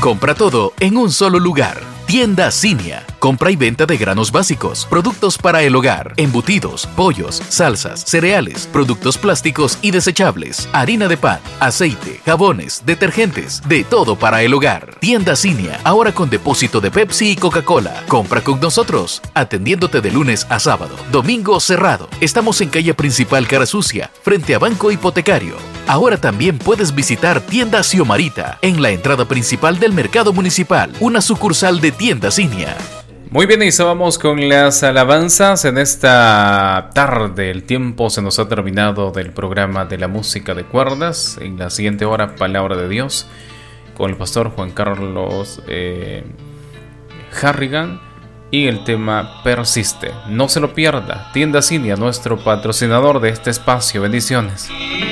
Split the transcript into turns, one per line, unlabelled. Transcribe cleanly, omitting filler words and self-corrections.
Compra todo en un solo lugar. Tienda Cinia. Compra y venta de granos básicos, productos para el hogar, embutidos, pollos, salsas, cereales, productos plásticos y desechables, harina de pan, aceite, jabones, detergentes, de todo para el hogar. Tienda Cinia, ahora con depósito de Pepsi y Coca-Cola. Compra con nosotros, atendiéndote de lunes a sábado. Domingo cerrado. Estamos en calle principal Cara Sucia, frente a Banco Hipotecario. Ahora también puedes visitar Tienda Xiomarita, en la entrada principal del Mercado Municipal, una sucursal de Tienda Cinia.
Muy bien, y vamos con las alabanzas en esta tarde. El tiempo se nos ha terminado del programa de la música de cuerdas. En la siguiente hora, Palabra de Dios con el pastor Juan Carlos Harrigan y el tema Persiste. No se lo pierda. Tienda Cinia, nuestro patrocinador de este espacio. Bendiciones.